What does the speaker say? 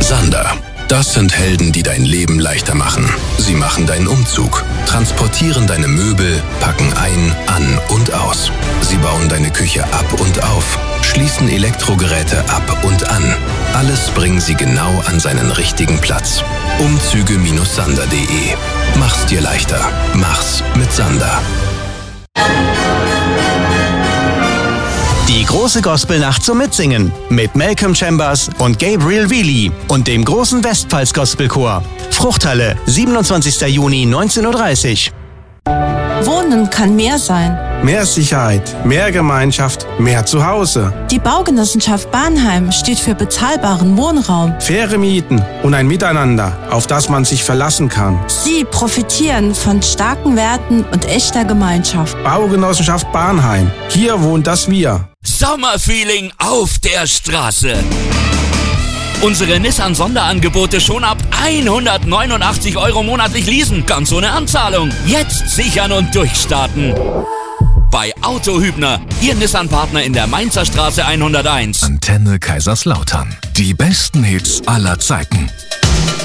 Sander. Das sind Helden, die dein Leben leichter machen. Sie machen deinen Umzug, transportieren deine Möbel, packen ein, an und aus. Sie bauen deine Küche ab und auf, schließen Elektrogeräte ab und an. Alles bringen sie genau an seinen richtigen Platz. Umzüge-sander.de. Mach's dir leichter. Mach's mit Sander. Die große Gospelnacht zum Mitsingen mit Malcolm Chambers und Gabriel Wheely und dem großen Westpfalz Gospelchor. Fruchthalle, 27. Juni, 19:30 Uhr. Wohnen kann mehr sein. Mehr Sicherheit, mehr Gemeinschaft, mehr Zuhause. Die Baugenossenschaft Bahnheim steht für bezahlbaren Wohnraum. Faire Mieten und ein Miteinander, auf das man sich verlassen kann. Sie profitieren von starken Werten und echter Gemeinschaft. Baugenossenschaft Bahnheim. Hier wohnt das Wir. Sommerfeeling auf der Straße. Unsere Nissan-Sonderangebote schon ab 189 € monatlich leasen, ganz ohne Anzahlung. Jetzt sichern und durchstarten. Bei Autohübner, Ihr Nissan-Partner in der Mainzer Straße 101. Antenne Kaiserslautern. Die besten Hits aller Zeiten.